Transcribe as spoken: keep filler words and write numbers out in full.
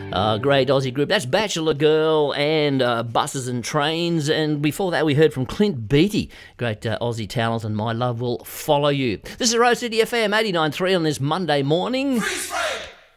Uh, great Aussie group. That's Bachelor Girl and uh, Buses and Trains. And before that, we heard from Clint Beattie. Great uh, Aussie talent, and My Love Will Follow You. This is Rose City F M eighty-nine point three on this Monday morning.